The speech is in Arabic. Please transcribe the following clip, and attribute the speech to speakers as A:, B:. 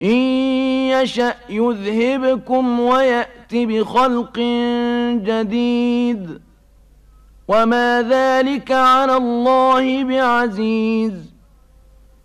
A: إن يشأ يذهبكم ويأت بخلق جديد وما ذلك على الله بعزيز